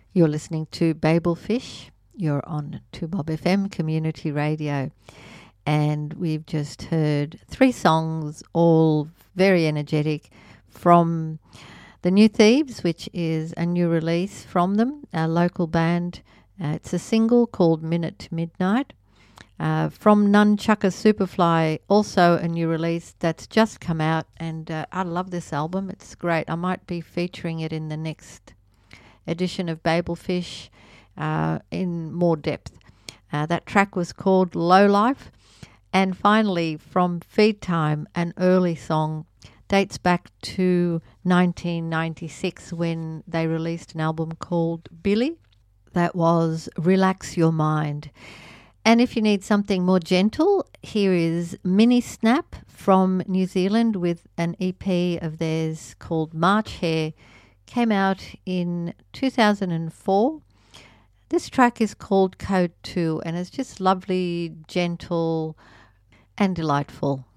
You're listening to Babelfish. You're on 2Bob FM Community Radio. And we've just heard 3 songs, all very energetic, from The New Thieves, which is a new release from them, a local band. It's a single called Minute to Midnight. From Nunchucker Superfly, also a new release that's just come out. And I love this album. It's great. I might be featuring it in the next edition of Babelfish in more depth. That track was called Low Life. And finally, from Feed Time, an early song, dates back to 1996 when they released an album called Billy. That was Relax Your Mind. And if you need something more gentle, here is Mini Snap from New Zealand with an EP of theirs called March Hare. Came out in 2004. This track is called Code 2 and it's just lovely, gentle and delightful.